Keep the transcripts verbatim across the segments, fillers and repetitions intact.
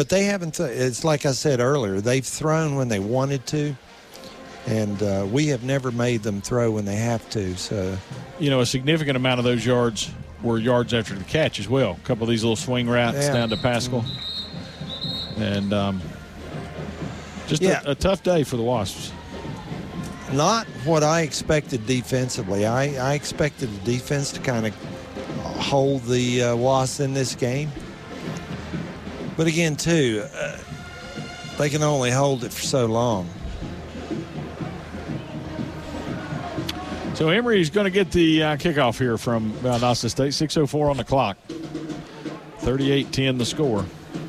But they haven't. Th- it's like I said earlier. They've thrown when they wanted to, and uh, we have never made them throw when they have to. So, you know, a significant amount of those yards were yards after the catch as well. A couple of these little swing routes yeah. down to Pascal, and um, just yeah. a, a tough day for the Wasps. Not what I expected defensively. I, I expected the defense to kind of hold the uh, Wasps in this game. But again, too, uh, they can only hold it for so long. So Emory's going to get the uh, kickoff here from Valdosta State. six oh four on the clock. thirty-eight ten the score.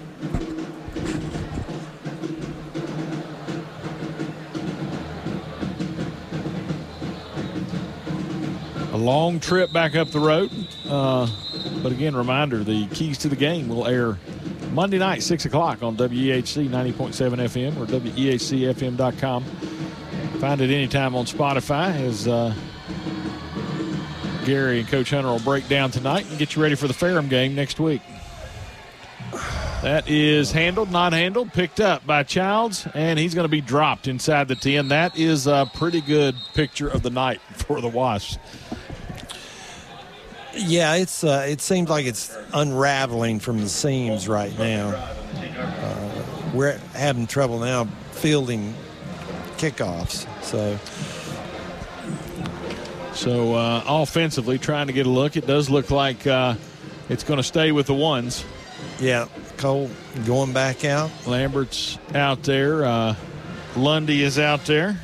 A long trip back up the road. Uh, but again, reminder, the keys to the game will air Monday night, six o'clock on W E H C ninety point seven F M or W E H C F M dot com. Find it anytime on Spotify as uh, Gary and Coach Hunter will break down tonight and get you ready for the Ferrum game next week. That is handled, not handled, picked up by Childs, and he's going to be dropped inside the ten. That is a pretty good picture of the night for the Wasps. Yeah, it's uh, it seems like it's unraveling from the seams right now. Uh, we're having trouble now fielding kickoffs. So, so uh, offensively, trying to get a look. It does look like uh, it's going to stay with the ones. Yeah, Cole going back out. Lambert's out there. Uh, Lundy is out there.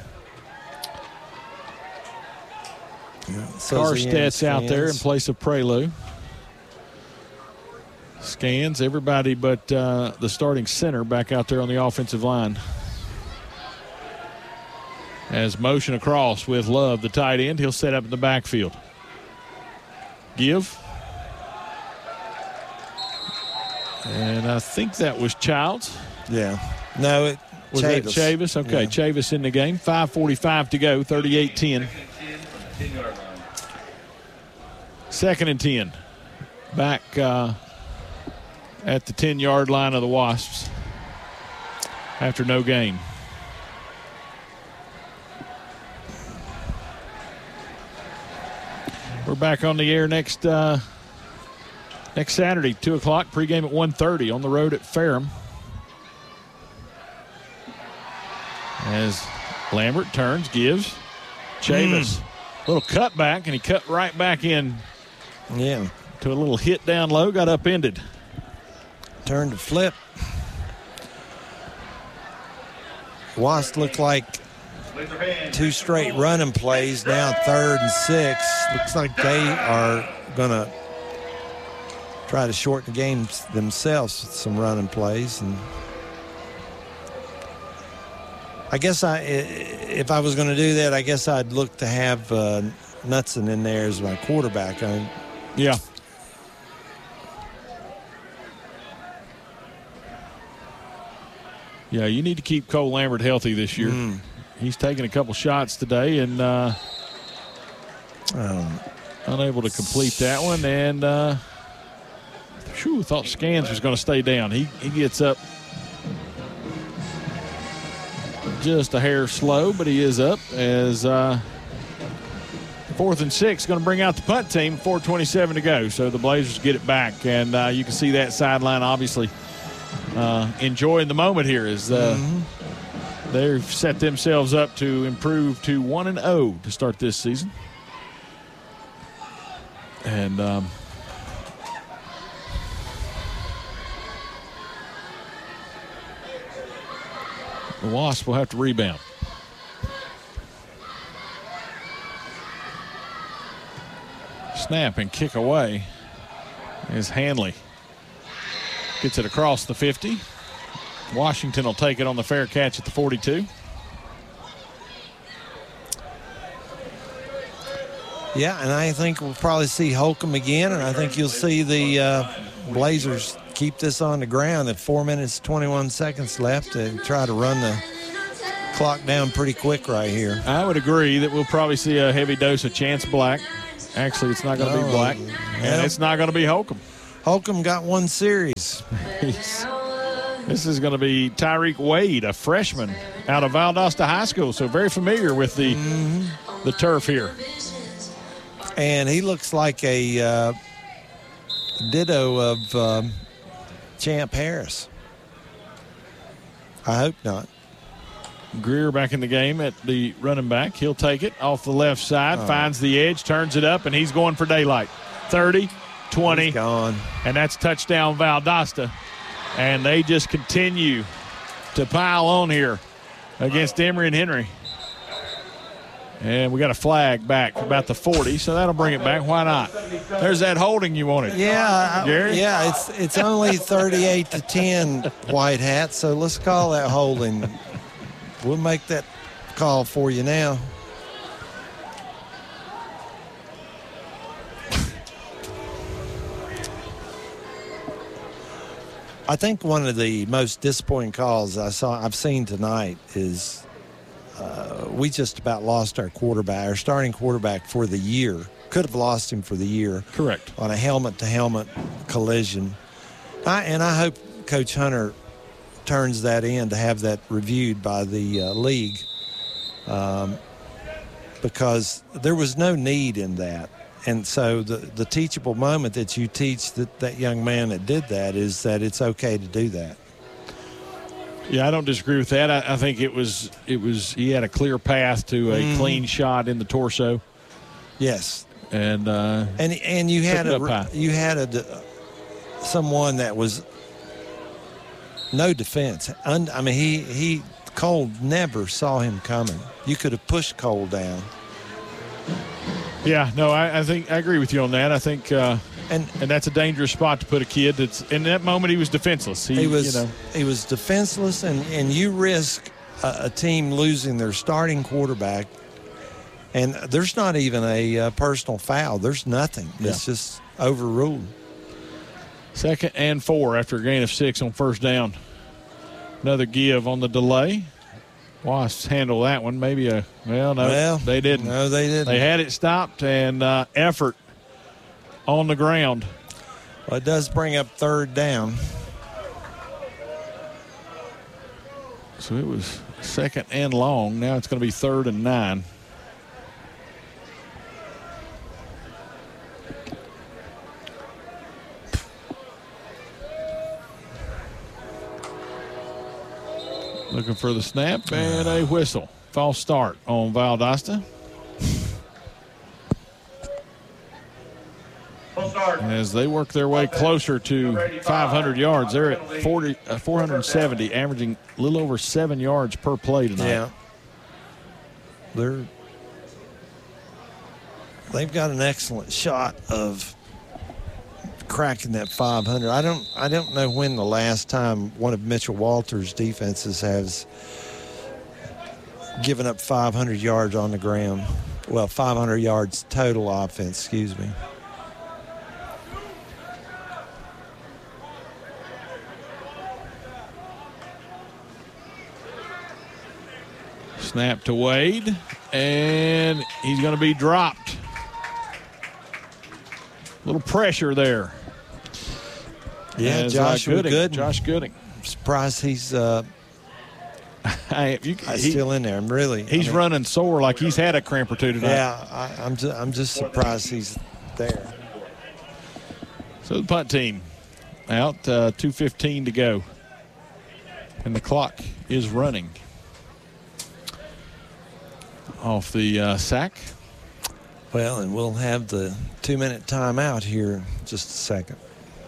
Yeah, so Karstadt's out there in place of Prelu. Scans, everybody but uh, the starting center back out there on the offensive line. As motion across with Love, the tight end, he'll set up in the backfield. Give. And I think that was Childs. Yeah. No, it was Chavis. that Chavis? Okay, yeah. Chavis in the game. five forty-five to go, thirty-eight ten. Second and ten. Back uh, at the ten-yard line of the Wasps after no gain. We're back on the air next uh, next Saturday, two o'clock. Pregame at one thirty on the road at Ferrum. As Lambert turns, gives. Chavis. Mm. Little cut back, and he cut right back in. Yeah. To a little hit down low, got upended. Turn to flip. Wasps look like two straight running plays now, third and six. Looks like they are going to try to shorten the game themselves with some running plays. And I guess I, if I was going to do that, I guess I'd look to have uh, Knutson in there as my quarterback. I, yeah. Yeah, you need to keep Cole Lambert healthy this year. Mm. He's taken a couple shots today and uh, um, unable to complete that one. And uh, whew, thought Scans was going to stay down. He he gets up just a hair slow, but he is up as uh, fourth and six, going to bring out the punt team. four twenty-seven to go, so the Blazers get it back. And uh, you can see that sideline obviously uh, enjoying the moment here as uh, mm-hmm. they've set themselves up to improve to one and oh to start this season. And um, the Wasps will have to rebound. Snap and kick away as Hanley gets it across the fifty. Washington will take it on the fair catch at the forty-two. Yeah, and I think we'll probably see Holcomb again, and I think you'll see the uh, Blazers keep this on the ground at four minutes, twenty-one seconds left and try to run the clock down pretty quick right here. I would agree that we'll probably see a heavy dose of Chance Black. Actually, it's not going to no, be Black, yeah. and it's not going to be Holcomb. Holcomb got one series. This is going to be Tyreek Wade, a freshman out of Valdosta High School, so very familiar with the mm-hmm. the turf here. And he looks like a uh, ditto of um, Champ Harris. I hope not. Greer back in the game at the running back. He'll take it off the left side, oh. finds the edge, turns it up, and he's going for daylight. thirty, twenty, he's gone. And that's touchdown Valdosta. And they just continue to pile on here against Emory and Henry. And we got a flag back about the forty, so that'll bring it back. Why not? There's that holding you wanted. Yeah, Gary? yeah. It's it's only thirty-eight to ten, White Hat. So let's call that holding. We'll make that call for you now. I think one of the most disappointing calls I saw I've seen tonight is uh, we just about lost our quarterback, our starting quarterback for the year. Could have lost him for the year. Correct. On a helmet-to-helmet collision. I, and I hope Coach Hunter turns that in to have that reviewed by the uh, league um, because there was no need in that. And so the, the teachable moment that you teach that, that young man that did that is that it's okay to do that. Yeah, I don't disagree with that. I, I think it was it was he had a clear path to a mm. clean shot in the torso. Yes, and uh, and and you had a you had a someone that was no defense. Un, I mean, he he Cole never saw him coming. You could have pushed Cole down. Yeah, no, I, I think I agree with you on that. I think, uh, and and that's a dangerous spot to put a kid. That's in that moment he was defenseless. He, he was, you know. he was defenseless, and, and you risk a, a team losing their starting quarterback, and there's not even a uh, personal foul. There's nothing. Yeah. It's just overruled. Second and four after a gain of six on first down. Another give on the delay. Wasps handle that one. Maybe a well, no, well, they didn't. No, they didn't. They had it stopped and uh, effort on the ground. Well, it does bring up third down. So it was second and long. Now it's going to be third and nine. Looking for the snap and a whistle. False start on Valdosta. As they work their way closer to five hundred yards. They're at forty, uh, four hundred seventy, averaging a little over seven yards per play tonight. Yeah. They're, they've got an excellent shot of cracking that five hundred. I don't I don't know when the last time one of Mitchell Walters' defenses has given up five hundred yards on the ground. Well, five hundred yards total offense, excuse me. Snap to Wade, and he's going to be dropped. A little pressure there. Yeah, As, Josh uh, Gooding, Gooding. Josh Gooding. I'm surprised he's uh, hey, you, he's he, still in there. I'm really. He's I mean, running sore like he's had a cramp or two tonight. Yeah, I, I'm just, I'm just surprised he's there. So the punt team out, uh, two fifteen to go, and the clock is running off the uh, sack. Well, and we'll have the two-minute timeout here in just a second.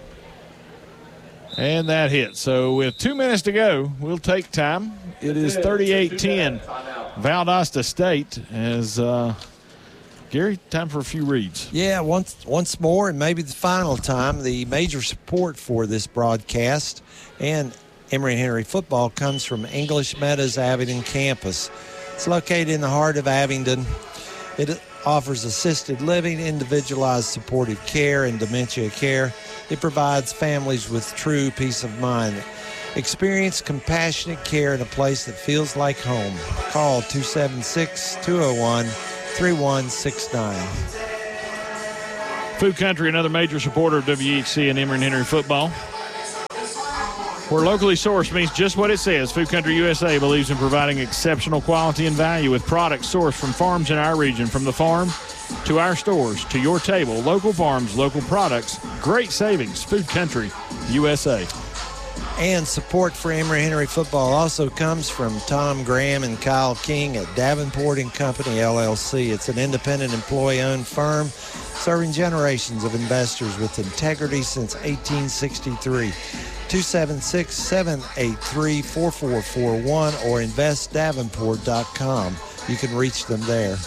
And that hit. So with two minutes to go, we'll take time. It is thirty-eight ten, Valdosta State. As uh, Gary, time for a few reads. Yeah, once once more, and maybe the final time, the major support for this broadcast and Emory and Henry football comes from English Meadows Abingdon campus. It's located in the heart of Abingdon. It offers assisted living, individualized supportive care, and dementia care. It provides families with true peace of mind. Experience compassionate care in a place that feels like home. Call two seven six, two oh one, three one six nine. Food Country, another major supporter of W H C and Emory and Henry football. Where locally sourced means just what it says. Food Country U S A believes in providing exceptional quality and value with products sourced from farms in our region. From the farm to our stores, to your table. Local farms, local products, great savings. Food Country U S A. And support for Emory Henry football also comes from Tom Graham and Kyle King at Davenport and Company, L L C. It's an independent employee-owned firm serving generations of investors with integrity since eighteen sixty-three. two seven six, seven eight three, four four four one or invest davenport dot com. You can reach them there.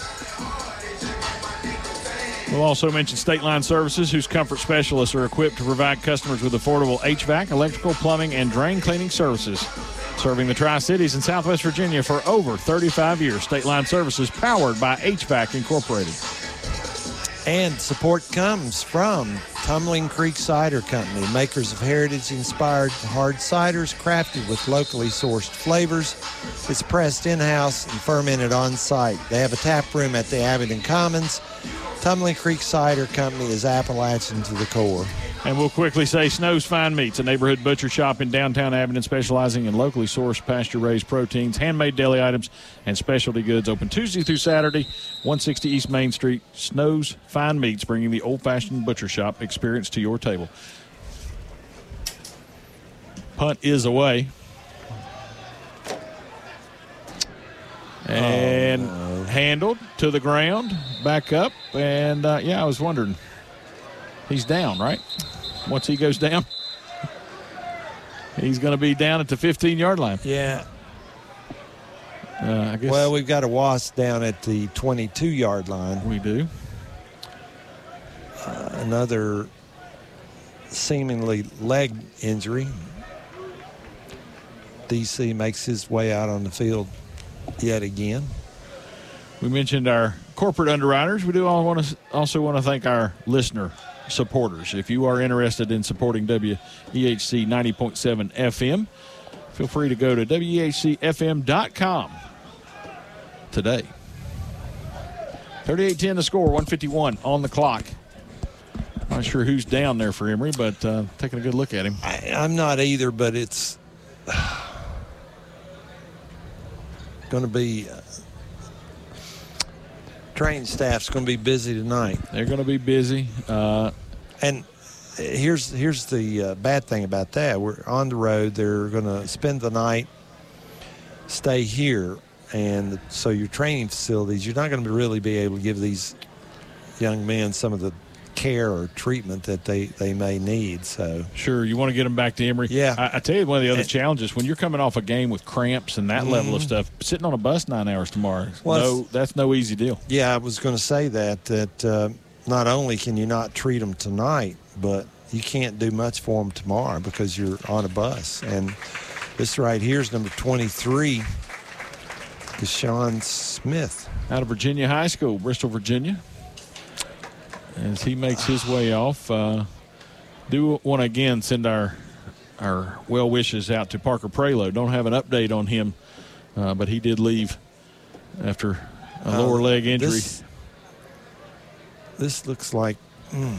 We'll also mention State Line Services, whose comfort specialists are equipped to provide customers with affordable H V A C, electrical, plumbing, and drain cleaning services. Serving the Tri-Cities in Southwest Virginia for over thirty-five years. State Line Services, powered by H V A C Incorporated. And support comes from Tumbling Creek Cider Company, makers of heritage-inspired hard ciders crafted with locally sourced flavors. It's pressed in-house and fermented on-site. They have a tap room at the Abingdon Commons. Tumbling Creek Cider Company is Appalachian to the core. And we'll quickly say Snow's Fine Meats, a neighborhood butcher shop in downtown Abingdon specializing in locally sourced pasture-raised proteins, handmade deli items, and specialty goods. Open Tuesday through Saturday, one sixty East Main Street. Snow's Fine Meats, bringing the old-fashioned butcher shop experience to your table. Punt is away. And oh, no. handled to the ground, back up, and uh, yeah, I was wondering. He's down, right? Once he goes down, he's going to be down at the fifteen-yard line. Yeah. Uh, I guess well, we've got a Wasp down at the twenty-two-yard line. We do. Uh, another seemingly leg injury. D C makes his way out on the field yet again. We mentioned our corporate underwriters. We do all want to also want to thank our listener supporters. If you are interested in supporting W E H C ninety point seven F M, feel free to go to W E H C F M dot com today. thirty-eight ten the score, one fifty-one on the clock. Not sure who's down there for Emory, but uh, taking a good look at him. I, I'm not either, but it's going to be uh, training staff's going to be busy tonight. They're going to be busy. Uh, and here's here's the uh, bad thing about that. We're on the road. They're going to spend the night, stay here. And so your training facilities, you're not going to really be able to give these young men some of the care or treatment that they, they may need. So sure, you want to get them back to Emory. Yeah. I, I tell you, one of the other and, challenges, when you're coming off a game with cramps and that mm-hmm. level of stuff, sitting on a bus nine hours tomorrow, well, no, that's no easy deal. Yeah, I was going to say that, that uh, not only can you not treat them tonight, but you can't do much for them tomorrow because you're on a bus. And this right here is number twenty-three, Deshaun Smith. Out of Virginia High School, Bristol, Virginia. As he makes his way off, uh, do want to again send our our well wishes out to Parker Pralo. Don't have an update on him, uh, but he did leave after a lower uh, leg injury. This, this looks like mm,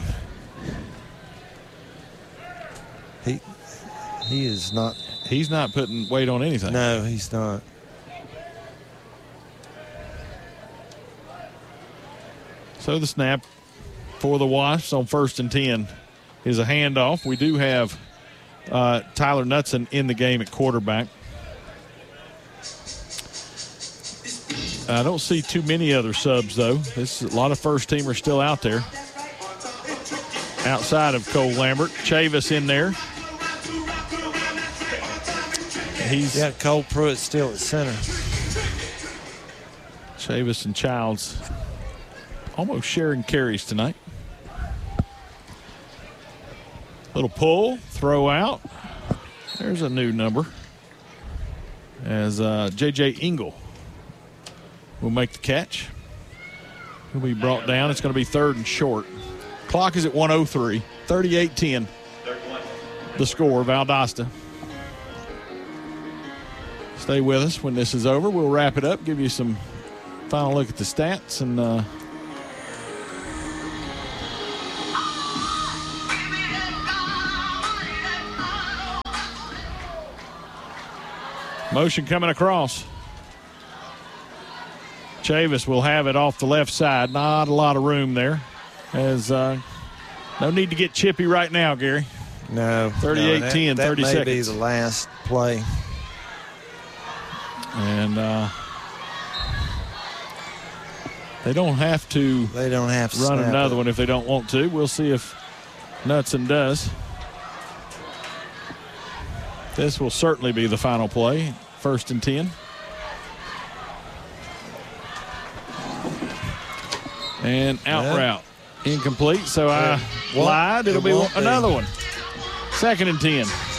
he he is not. He's not putting weight on anything. No, he's not. So the snap for the Wasps on first and ten is a handoff. We do have uh, Tyler Knutson in the game at quarterback. I don't see too many other subs, though. This is a lot of first-teamers still out there. Outside of Cole Lambert. Chavis in there. He's got Cole Pruitt still at center. Chavis and Childs almost sharing carries tonight. Little pull, throw out. There's a new number. As uh, J J Engel will make the catch. He'll be brought down. It's going to be third and short. Clock is at one oh three. thirty-eight ten. The score, Valdosta. Stay with us when this is over. We'll wrap it up, give you some final look at the stats, and uh, Motion coming across. Chavis will have it off the left side. Not a lot of room there. As uh, no need to get chippy right now, Gary. No. thirty-eight ten, no, that, thirty that may seconds. be the last play. And uh, they don't have to They don't have to run snap another it. one if they don't want to. We'll see if Knutson does. This will certainly be the final play. First and ten. And out Yeah. route. Incomplete, so I won't- lied. It'll it be won't be. another one. Second and ten.